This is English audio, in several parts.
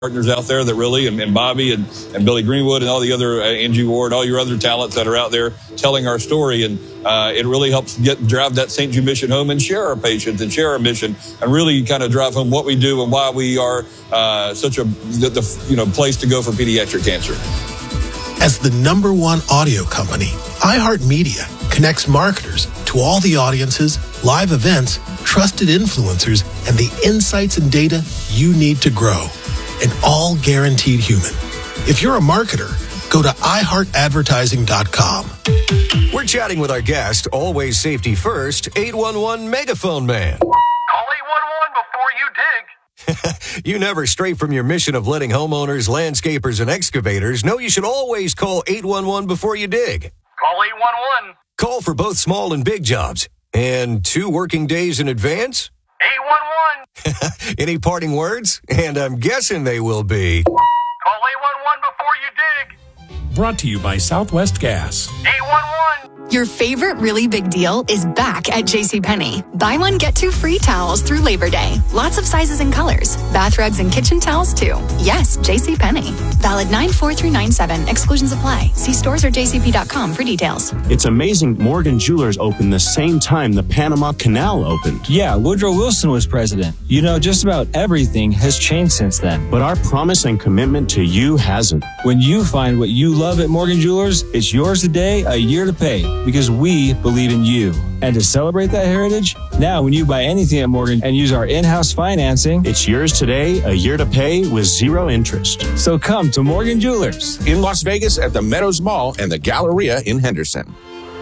partners out there that really, and Bobby and Billy Greenwood and all the other, Angie Ward, all your other talents that are out there telling our story. And it really helps drive that St. Jude mission home and share our patients and share our mission and really kind of drive home what we do and why we are such a place to go for pediatric cancer. As the #1 audio company, iHeartMedia connects marketers to all the audiences, live events, trusted influencers, and the insights and data you need to grow. And all guaranteed human. If you're a marketer, go to iHeartAdvertising.com. We're chatting with our guest, always safety first, 811 Megaphone Man. Call 811 before you dig. You never stray from your mission of letting homeowners, landscapers, and excavators know you should always call 811 before you dig. Call 811. Call for both small and big jobs. And 2 working days in advance? 811. Any parting words? And I'm guessing they will be. Call 811 before you dig. Brought to you by Southwest Gas. 811. Your favorite really big deal is back at JCPenney. Buy one, get 2 free towels through Labor Day. Lots of sizes and colors. Bath rugs and kitchen towels, too. Yes, JCPenney. Valid 9/4 through 9/7. Exclusions apply. See stores or jcp.com for details. It's amazing Morgan Jewelers opened the same time the Panama Canal opened. Yeah, Woodrow Wilson was president. You know, just about everything has changed since then. But our promise and commitment to you hasn't. When you find what you love at Morgan Jewelers, it's yours today, a year to pay. Because we believe in you. And to celebrate that heritage, now when you buy anything at Morgan and use our in-house financing, it's yours today, a year to pay with 0 interest. So come to Morgan Jewelers. In Las Vegas at the Meadows Mall and the Galleria in Henderson.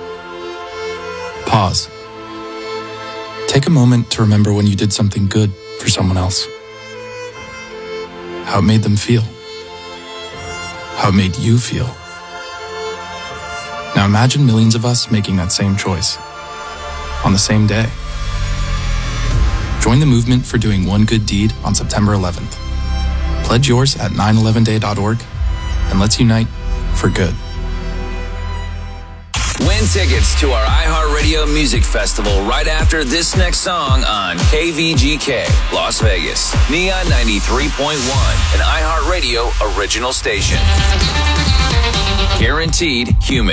Pause. Take a moment to remember when you did something good for someone else. How it made them feel. How it made you feel. Now imagine millions of us making that same choice on the same day. Join the movement for doing one good deed on September 11th. Pledge yours at 911day.org and let's unite for good. Win tickets to our iHeartRadio Music Festival right after this next song on KVGK, Las Vegas, Neon 93.1, an iHeartRadio original station. Guaranteed human.